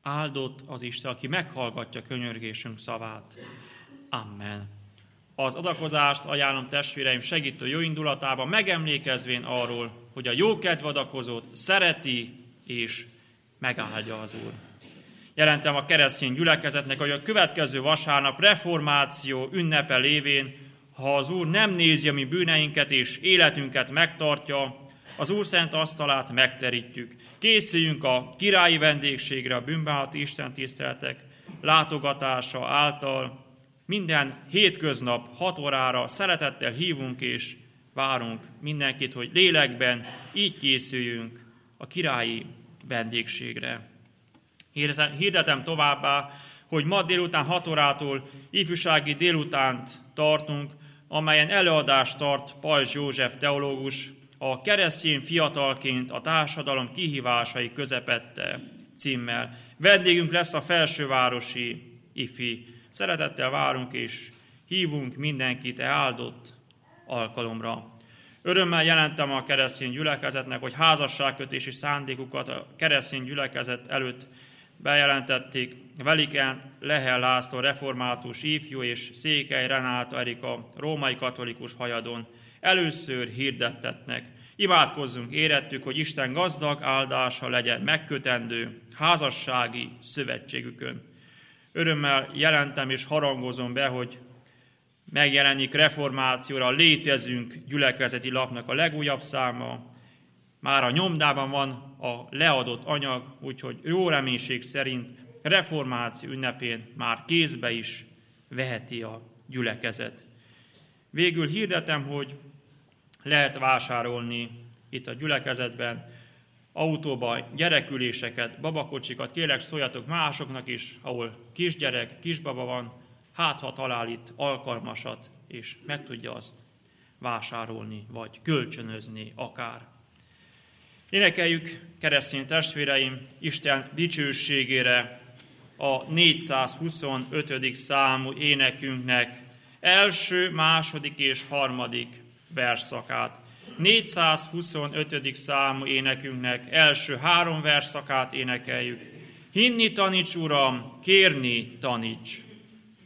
Áldott az Isten, aki meghallgatja könyörgésünk szavát. Amen. Az adakozást ajánlom testvéreim segítő jó indulatában, megemlékezvén arról, hogy a jókedv adakozót szereti és megáldja az Úr. Jelentem a keresztény gyülekezetnek, hogy a következő vasárnap reformáció ünnepe lévén, ha az Úr nem nézi a mi bűneinket és életünket megtartja, az Úr szent asztalát megterítjük. Készüljünk a királyi vendégségre, a bűnbánati istentiszteletek látogatása által. Minden hétköznap 6 órára szeretettel hívunk és várunk mindenkit, hogy lélekben így készüljünk a királyi vendégségre. Hirdetem továbbá, hogy ma délután 6 órától ifjúsági délutánt tartunk, amelyen előadást tart Pajzs József teológus a Keresztény fiatalként a társadalom kihívásai közepette címmel. Vendégünk lesz a felsővárosi ifi. Szeretettel várunk és hívunk mindenkit áldott alkalomra. Örömmel jelentem a keresztény gyülekezetnek, hogy házasságkötési szándékukat a keresztény gyülekezet előtt bejelentették Veliken Lehel László református ifjú és Székely Renáta Erika római katolikus hajadon. Először hirdettetnek. Imádkozzunk érettük, hogy Isten gazdag áldása legyen megkötendő házassági szövetségükön. Örömmel jelentem és harangozom be, hogy megjelenik reformációra a Létezünk gyülekezeti lapnak a legújabb száma. Már a nyomdában van a leadott anyag, úgyhogy jó reménység szerint reformáció ünnepén már kézbe is veheti a gyülekezet. Végül hirdetem, hogy lehet vásárolni itt a gyülekezetben autóba gyereküléseket, babakocsikat. Kérlek, szóljatok másoknak is, ahol kisgyerek, kisbaba van, ha talál itt alkalmasat, és meg tudja azt vásárolni, vagy kölcsönözni akár. Énekeljük, keresztény testvéreim, Isten dicsőségére a 425. számú énekünknek első, második és harmadik versszakát. 425. számú énekünknek első 3 versszakát énekeljük. Hinni taníts, Uram, kérni taníts!